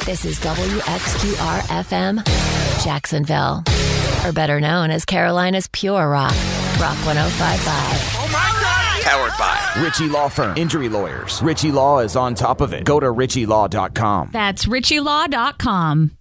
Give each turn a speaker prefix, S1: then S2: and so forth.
S1: This is WXQR-FM, Jacksonville. Or better known as Carolina's Pure Rock. Rock 105.5.
S2: Oh my God!
S3: Powered by
S4: Ritchie Law Firm. Injury lawyers. Ritchie Law is on top of it. Go to ritchielaw.com.
S5: That's ritchielaw.com.